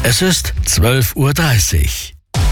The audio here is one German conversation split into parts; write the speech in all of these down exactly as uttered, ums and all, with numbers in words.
Es ist zwölf Uhr dreißig.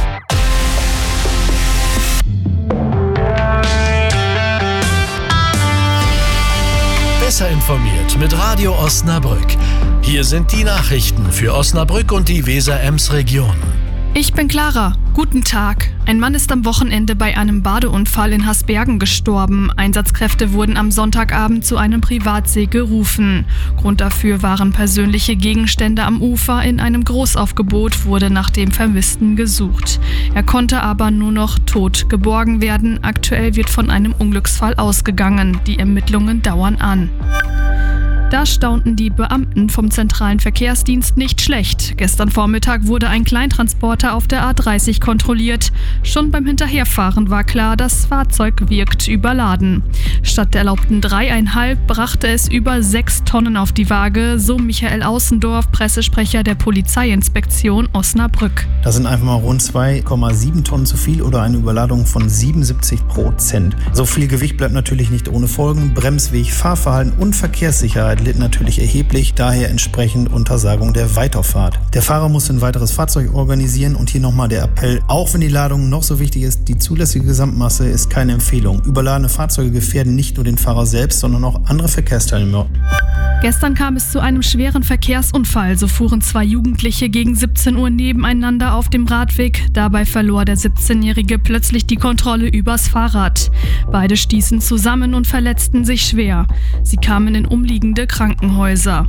Besser informiert mit Radio Osnabrück. Hier sind die Nachrichten für Osnabrück und die Weser-Ems-Region. Ich bin Clara. Guten Tag. Ein Mann ist am Wochenende bei einem Badeunfall in Hasbergen gestorben. Einsatzkräfte wurden am Sonntagabend zu einem Privatsee gerufen. Grund dafür waren persönliche Gegenstände am Ufer. In einem Großaufgebot wurde nach dem Vermissten gesucht. Er konnte aber nur noch tot geborgen werden. Aktuell wird von einem Unglücksfall ausgegangen. Die Ermittlungen dauern an. Da staunten die Beamten vom zentralen Verkehrsdienst nicht schlecht. Gestern Vormittag wurde ein Kleintransporter auf der A dreißig kontrolliert. Schon beim Hinterherfahren war klar, das Fahrzeug wirkt überladen. Statt der erlaubten dreieinhalb brachte es über sechs Tonnen auf die Waage, so Michael Außendorf, Pressesprecher der Polizeiinspektion Osnabrück. Das sind einfach mal rund zwei Komma sieben Tonnen zu viel oder eine Überladung von siebenundsiebzig Prozent. So viel Gewicht bleibt natürlich nicht ohne Folgen. Bremsweg, Fahrverhalten und Verkehrssicherheit litt natürlich erheblich, daher entsprechend Untersagung der Weiterfahrt. Der Fahrer muss ein weiteres Fahrzeug organisieren und hier nochmal der Appell, auch wenn die Ladung noch so wichtig ist, die zulässige Gesamtmasse ist keine Empfehlung. Überladene Fahrzeuge gefährden nicht nur den Fahrer selbst, sondern auch andere Verkehrsteilnehmer. Gestern kam es zu einem schweren Verkehrsunfall. So fuhren zwei Jugendliche gegen siebzehn Uhr nebeneinander auf dem Radweg. Dabei verlor der siebzehnjährige plötzlich die Kontrolle übers Fahrrad. Beide stießen zusammen und verletzten sich schwer. Sie kamen in umliegende Krankenhäuser.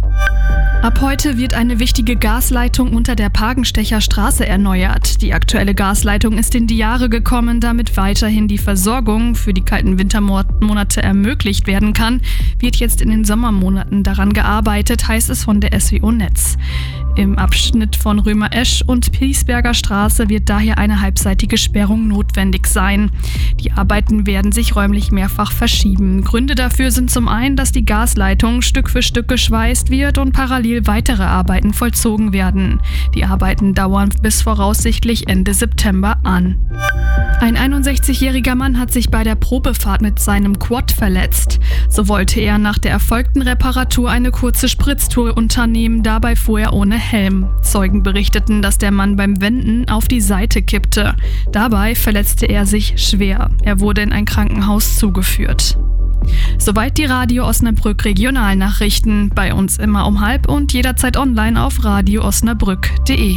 Ab heute wird eine wichtige Gasleitung unter der Pagenstecher Straße erneuert. Die aktuelle Gasleitung ist in die Jahre gekommen, damit weiterhin die Versorgung für die kalten Wintermonate ermöglicht werden kann, wird jetzt in den Sommermonaten daran gearbeitet, heißt es von der S W O Netz. Im Abschnitt von Römer-Esch und Piesberger Straße wird daher eine halbseitige Sperrung notwendig sein. Die Arbeiten werden sich räumlich mehrfach verschieben. Gründe dafür sind zum einen, dass die Gasleitung Stück für Stück geschweißt wird und parallel weitere Arbeiten vollzogen werden. Die Arbeiten dauern bis voraussichtlich Ende September an. Ein einundsechzigjähriger Mann hat sich bei der Probefahrt mit seinem Quad verletzt. So wollte er nach der erfolgten Reparatur eine kurze Spritztour unternehmen, dabei fuhr er ohne Helm. Zeugen berichteten, dass der Mann beim Wenden auf die Seite kippte. Dabei verletzte er sich schwer. Er wurde in ein Krankenhaus zugeführt. Soweit die Radio Osnabrück Regionalnachrichten. Bei uns immer um halb und jederzeit online auf radio osnabrück punkt de.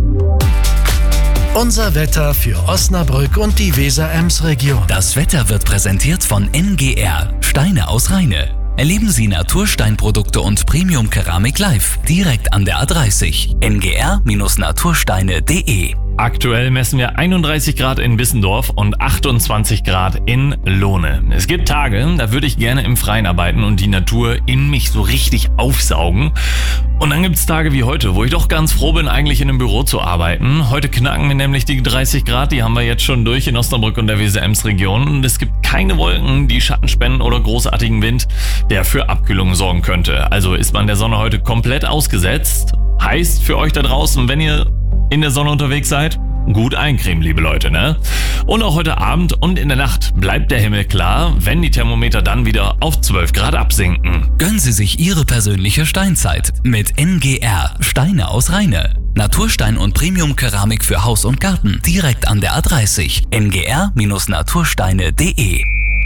Unser Wetter für Osnabrück und die Weser-Ems-Region. Das Wetter wird präsentiert von N G R, Steine aus Rheine. Erleben Sie Natursteinprodukte und Premium-Keramik live, direkt an der A dreißig. N G R Natursteine punkt de. Aktuell messen wir einunddreißig Grad in Wissendorf und achtundzwanzig Grad in Lohne. Es gibt Tage, da würde ich gerne im Freien arbeiten und die Natur in mich so richtig aufsaugen. Und dann gibt es Tage wie heute, wo ich doch ganz froh bin, eigentlich in einem Büro zu arbeiten. Heute knacken wir nämlich die dreißig Grad, die haben wir jetzt schon durch in Osnabrück und der Weser-Ems-Region. Und es gibt keine Wolken, die Schatten spenden oder großartigen Wind, der für Abkühlung sorgen könnte. Also ist man der Sonne heute komplett ausgesetzt. Heißt für euch da draußen, wenn ihr in der Sonne unterwegs seid, gut eincremen, liebe Leute, ne? Und auch heute Abend und in der Nacht bleibt der Himmel klar, wenn die Thermometer dann wieder auf zwölf Grad absinken. Gönnen Sie sich Ihre persönliche Steinzeit mit N G R, Steine aus Rheine. Naturstein und Premium-Keramik für Haus und Garten, direkt an der A dreißig. N G R Natursteine punkt de.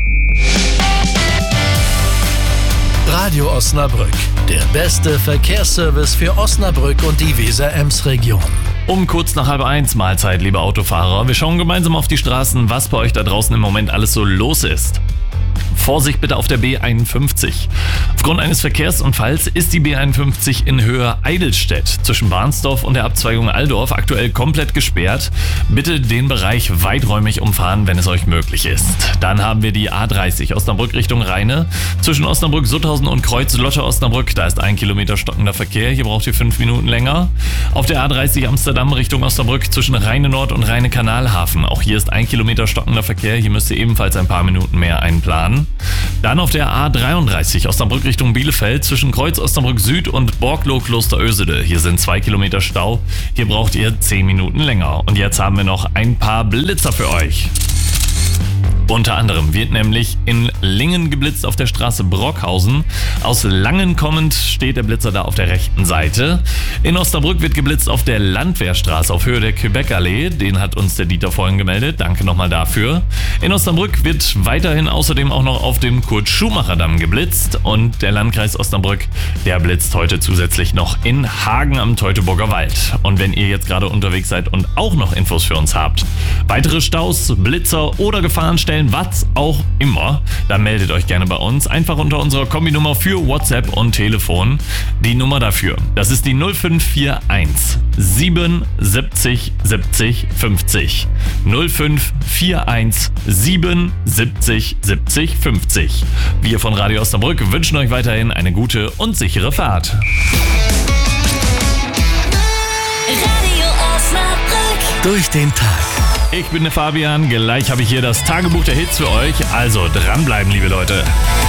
Radio Osnabrück, der beste Verkehrsservice für Osnabrück und die Weser-Ems-Region. Um kurz nach halb eins Mahlzeit, liebe Autofahrer. Wir schauen gemeinsam auf die Straßen, was bei euch da draußen im Moment alles so los ist. Vorsicht bitte auf der B einundfünfzig. Aufgrund eines Verkehrsunfalls ist die B einundfünfzig in Höhe Eidelstedt zwischen Barnsdorf und der Abzweigung Aldorf aktuell komplett gesperrt. Bitte den Bereich weiträumig umfahren, wenn es euch möglich ist. Dann haben wir die A dreißig Osnabrück Richtung Rheine zwischen Osnabrück, Sutthausen und Kreuz-Lotte Osnabrück. Da ist ein Kilometer stockender Verkehr. Hier braucht ihr fünf Minuten länger. Auf der A dreißig Amsterdam Richtung Osnabrück zwischen Rheine Nord und Rheine Kanalhafen. Auch hier ist ein Kilometer stockender Verkehr. Hier müsst ihr ebenfalls ein paar Minuten mehr einplanen. Dann auf der A dreiunddreißig Osnabrück Richtung Bielefeld zwischen Kreuz Osnabrück Süd und Borgloh Klosterösede. Hier sind zwei Kilometer Stau. Hier braucht ihr zehn Minuten länger. Und jetzt haben wir noch ein paar Blitzer für euch. Unter anderem wird nämlich in Lingen geblitzt auf der Straße Brockhausen. Aus Langen kommend steht der Blitzer da auf der rechten Seite. In Osnabrück wird geblitzt auf der Landwehrstraße auf Höhe der Quebec-Allee. Den hat uns der Dieter vorhin gemeldet. Danke nochmal dafür. In Osnabrück wird weiterhin außerdem auch noch auf dem Kurt-Schumacher-Damm geblitzt. Und der Landkreis Osnabrück, der blitzt heute zusätzlich noch in Hagen am Teutoburger Wald. Und wenn ihr jetzt gerade unterwegs seid und auch noch Infos für uns habt, weitere Staus, Blitzer oder Gefahrenstellen, was auch immer, dann meldet euch gerne bei uns. Einfach unter unserer Kombinummer für WhatsApp und Telefon. Die Nummer dafür, das ist die null fünf vier eins siebenundsiebzig siebzig fünfzig. null fünf vier eins siebenundsiebzig siebzig fünfzig. Wir von Radio Osnabrück wünschen euch weiterhin eine gute und sichere Fahrt. Radio Osnabrück. Durch den Tag. Ich bin der Fabian, gleich habe ich hier das Tagebuch der Hits für euch, also dranbleiben, liebe Leute.